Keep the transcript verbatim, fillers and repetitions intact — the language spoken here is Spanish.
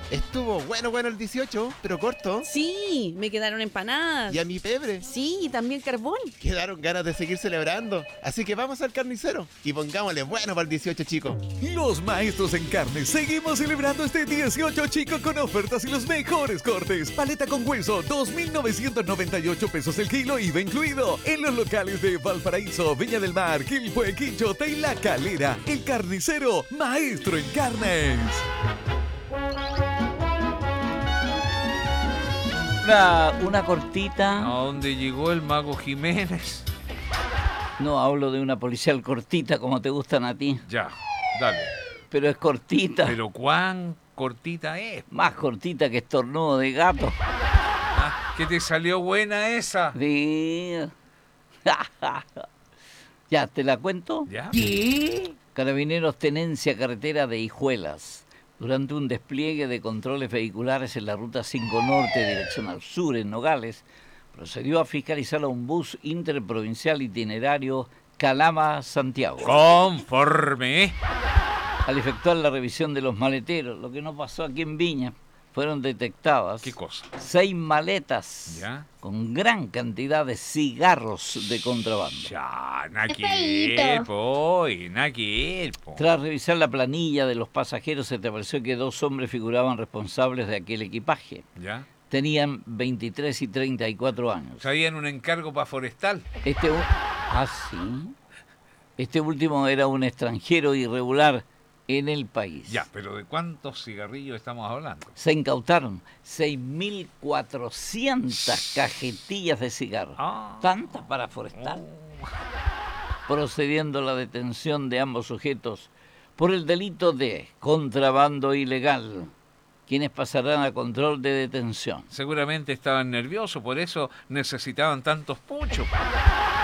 Estuvo bueno, bueno el dieciocho, pero corto. Sí, me quedaron empanadas. Y a mi pebre. Sí, y también carbón. Quedaron ganas de seguir celebrando. Así que vamos al carnicero y pongámosle bueno para el dieciocho, chicos. Los maestros en carne seguimos celebrando este dieciocho, chico, con ofertas y los mejores cortes. Paleta con hueso, dos mil novecientos noventa y ocho pesos el kilo, I V A incluido. En los locales de Valparaíso, Viña del Mar, Quilpué, Quinchota y La Calera. El carnicero, maestro en carnes. Una, una cortita. ¿A dónde llegó el Mago Jiménez? No, hablo de una policial cortita como te gustan a ti. Ya, dale. Pero es cortita. Pero ¿cuán cortita es? Más cortita que estornudo de gato. Ah, ¿que te salió buena esa? Sí. Ya, ¿te la cuento? ¿Ya? ¿Qué? Carabineros Tenencia Carretera de Hijuelas. Durante un despliegue de controles vehiculares en la ruta cinco Norte, dirección al sur, en Nogales, procedió a fiscalizar a un bus interprovincial itinerario Calama-Santiago. Conforme. Al efectuar la revisión de los maleteros, lo que no pasó aquí en Viña, fueron detectadas ¿Qué cosa? seis maletas ¿Ya? con gran cantidad de cigarros de contrabando. Ya, naquil, po, y naquil, po. Tras revisar la planilla de los pasajeros, se estableció que dos hombres figuraban responsables de aquel equipaje. ¿Ya? Tenían veintitrés y treinta y cuatro años. ¿Sabían un encargo para forestal? Este, u- ah, sí. Este último era un extranjero irregular en el país. Ya, pero ¿de cuántos cigarrillos estamos hablando? Se incautaron seis mil cuatrocientas cajetillas de cigarros. Ah. Tantas para forestal. Oh. Procediendo a la detención de ambos sujetos por el delito de contrabando ilegal, quienes pasarán a control de detención. Seguramente estaban nerviosos, por eso necesitaban tantos puchos.